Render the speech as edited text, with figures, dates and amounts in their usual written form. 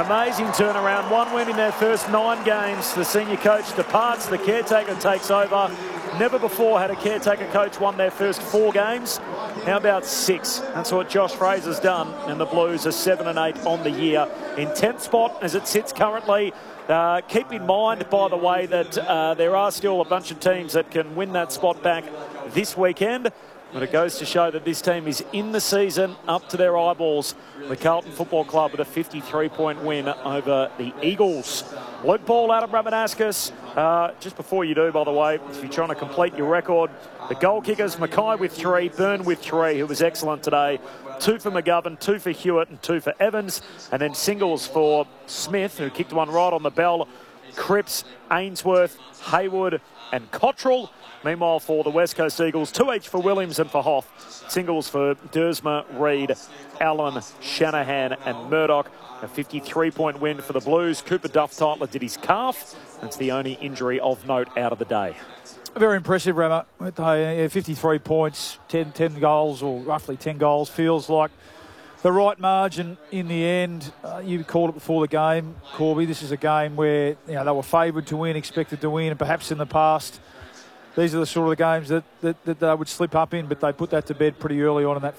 Amazing turnaround. 1 win in their first 9 games. The senior coach departs. The caretaker takes over. Never before had a caretaker coach won their first 4 games. How about 6? That's what Josh Fraser's done. And the Blues are 7-8 on the year. In 10th spot as it sits currently. Keep in mind, by the way, that there are still a bunch of teams that can win that spot back this weekend. But it goes to show that this team is in the season, up to their eyeballs. The Carlton Football Club with a 53-point win over the Eagles. Luke Ball, Adam Ramanaskas. Just before you do, by the way, if you're trying to complete your record, the goal kickers, Mackay with 3, Byrne with 3, who was excellent today. 2 for McGovern, 2 for Hewitt and 2 for Evans. And then singles for Smith, who kicked one right on the bell. Cripps, Ainsworth, Haywood and Cottrell. Meanwhile, for the West Coast Eagles, 2 each for Williams and for Hoff. Singles for Dersma, Reid, Allen, Shanahan and Murdoch. A 53-point win for the Blues. Cooper Duff-Tytler did his calf. That's the only injury of note out of the day. Very impressive, Rama. 53 points, 10 goals, or roughly 10 goals. Feels like the right margin in the end. You called it before the game, Corby. This is a game where they were favoured to win, expected to win, and perhaps in the past, these are the sort of games that they would slip up in, but they put that to bed pretty early on in that